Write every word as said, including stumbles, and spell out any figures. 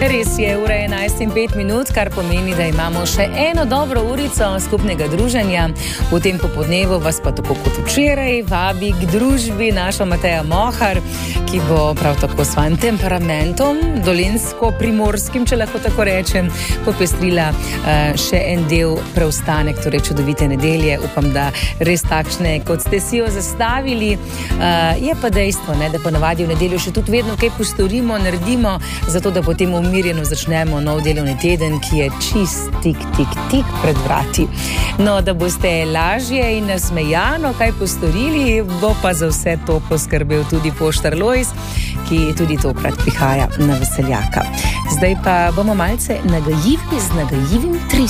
Res je, ura je enajst in pet minut, kar pomeni, da imamo še eno dobro urico skupnega druženja. V tem popodnevu vas pa tako kot včeraj vabi k družbi naša Mateja Mohar, ki bo prav tako s svojim temperamentom, dolenjsko-primorskim, če lahko tako rečem, popestrila uh, še en del preostanek, torej čudovite nedelje. Upam, da res takšne, kot ste si jo zastavili. Uh, je pa dejstvo, ne, da ponavadi v nedeljo še tudi vedno kaj postorimo, naredimo, zato da potem umirjeno začnemo nov delovni teden, ki je čist tik, tik, tik pred vrati. No, da boste lažje in nasmejano kaj postorili, bo pa za vse to poskrbel tudi poštar Lojz, ki tudi tokrat prihaja na veseljaka. Zdaj pa bomo malce nagajivi z nagajivim tri.